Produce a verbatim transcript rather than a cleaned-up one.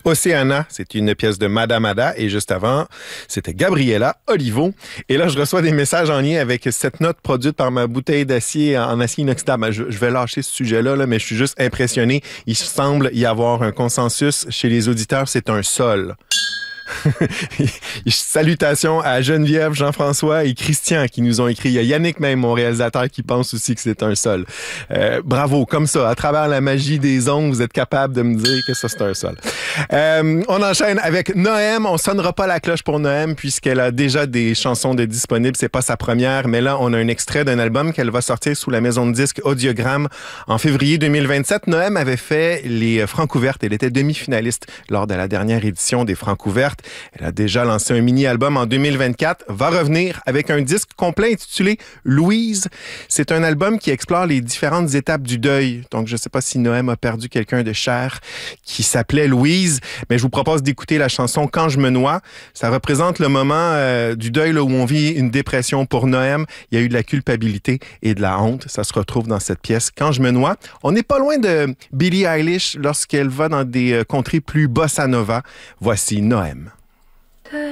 Océana, c'est une pièce de Madame Ada. Et juste avant, c'était Gabriella Olivo. Et là, je reçois des messages en lien avec cette note produite par ma bouteille d'acier en acier inoxydable. Je, je vais lâcher ce sujet-là, là, mais je suis juste impressionné. Il semble y avoir un consensus chez les auditeurs, c'est un sol. Salutations à Geneviève, Jean-François et Christian qui nous ont écrit. Il y a Yannick même, mon réalisateur, qui pense aussi que c'est un sol. Euh, bravo, comme ça, à travers la magie des ondes, vous êtes capable de me dire que ça, c'est un sol. Euh, on enchaîne avec Noem. On sonnera pas la cloche pour Noem puisqu'elle a déjà des chansons de disponibles. C'est pas sa première, mais là, on a un extrait d'un album qu'elle va sortir sous la maison de disques Audiogramme en février deux mille vingt-sept. Noem avait fait les Francouvertes. Elle était demi-finaliste lors de la dernière édition des Francouvertes. Elle a déjà lancé un mini-album en deux mille vingt-quatre, va revenir avec un disque complet intitulé Louise. C'est un album qui explore les différentes étapes du deuil. Donc, je ne sais pas si Noem a perdu quelqu'un de cher qui s'appelait Louise, mais je vous propose d'écouter la chanson Quand je me noie. Ça représente le moment euh, du deuil là, où on vit une dépression pour Noem. Il y a eu de la culpabilité et de la honte. Ça se retrouve dans cette pièce Quand je me noie. On n'est pas loin de Billie Eilish lorsqu'elle va dans des euh, contrées plus bossa nova. Voici Noem.